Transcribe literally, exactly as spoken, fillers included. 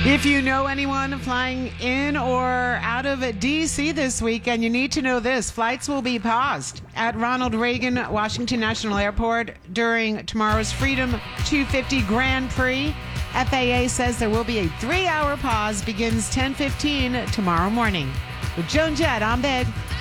If you know anyone flying in or out of D C this weekend, you need to know this. Flights will be paused at Ronald Reagan Washington National Airport during tomorrow's Freedom two fifty Grand Prix. F A A says there will be a three-hour pause, begins ten fifteen tomorrow morning. With Joan Jett, I'm Big.